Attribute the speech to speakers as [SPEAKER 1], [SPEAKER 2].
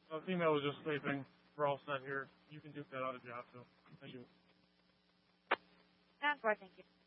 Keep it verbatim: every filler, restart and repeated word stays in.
[SPEAKER 1] Uh, female was just sleeping. We're all set here. You can duke that out of job, so thank you.
[SPEAKER 2] And four, thank you.